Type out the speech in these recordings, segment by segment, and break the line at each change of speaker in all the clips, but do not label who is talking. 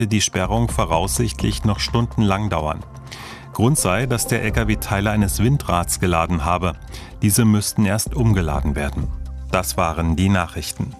die Sperrung voraussichtlich noch stundenlang dauern. Grund sei, dass der LKW Teile eines Windrads geladen habe. Diese müssten erst umgeladen werden. Das waren die Nachrichten.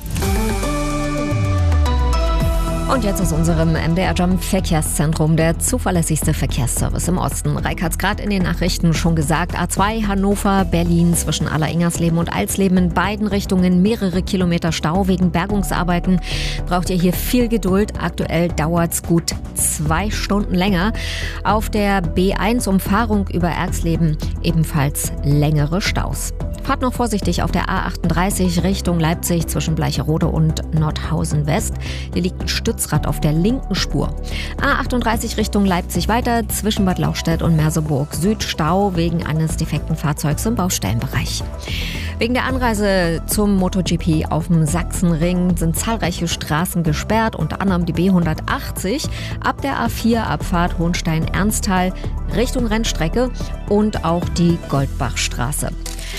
Und jetzt aus unserem MDR Jump Verkehrszentrum, der zuverlässigste Verkehrsservice im Osten. Reik hat es gerade in den Nachrichten schon gesagt. A2 Hannover, Berlin zwischen Alleringersleben und Alsleben in beiden Richtungen mehrere Kilometer Stau wegen Bergungsarbeiten. Braucht ihr hier viel Geduld. Aktuell dauert es gut 2 Stunden länger. Auf der B1 Umfahrung über Erxleben ebenfalls längere Staus. Fahrt noch vorsichtig auf der A38 Richtung Leipzig zwischen Bleicherode und Nordhausen West. Hier liegt ein Stützrad auf der linken Spur. A38 Richtung Leipzig weiter zwischen Bad Lauchstädt und Merseburg Süd Stau wegen eines defekten Fahrzeugs im Baustellenbereich. Wegen der Anreise zum MotoGP auf dem Sachsenring sind zahlreiche Straßen gesperrt, unter anderem die B180 ab der A4 Abfahrt Hohenstein-Ernsthal Richtung Rennstrecke und auch die Goldbachstraße.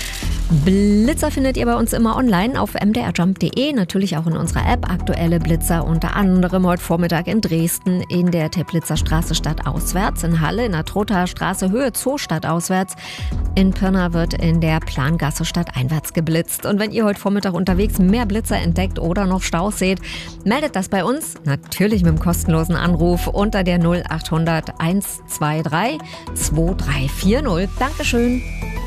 Blitzer findet ihr bei uns immer online auf mdrjump.de, natürlich auch in unserer App. Aktuelle Blitzer unter anderem heute Vormittag in Dresden in der Teplitzer Straße stadtauswärts, in Halle in der Trothaer Straße Höhe Zoo stadtauswärts. In Pirna wird in der Plangasse stadteinwärts geblitzt. Und wenn ihr heute Vormittag unterwegs mehr Blitzer entdeckt oder noch Staus seht, meldet das bei uns, natürlich mit dem kostenlosen Anruf unter der 0800 123 2340. Dankeschön.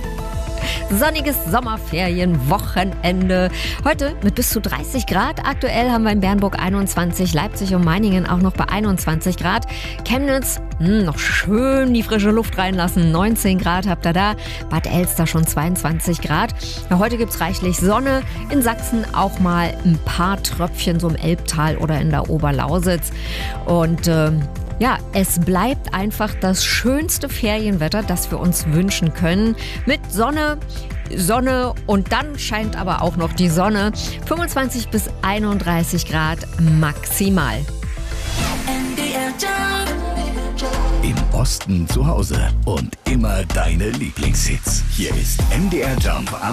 Sonniges Sommerferienwochenende. Heute mit bis zu 30 Grad. Aktuell haben wir in Bernburg 21, Leipzig und Meiningen auch noch bei 21 Grad. Chemnitz, noch schön die frische Luft reinlassen. 19 Grad habt ihr da. Bad Elster schon 22 Grad. Ja, heute gibt's reichlich Sonne. In Sachsen auch mal ein paar Tröpfchen so im Elbtal oder in der Oberlausitz. Und ja, es bleibt einfach das schönste Ferienwetter, das wir uns wünschen können. Mit Sonne und dann scheint aber auch noch die Sonne. 25 bis 31 Grad maximal.
Im Osten zu Hause und immer deine Lieblingshits. Hier ist MDR Jump am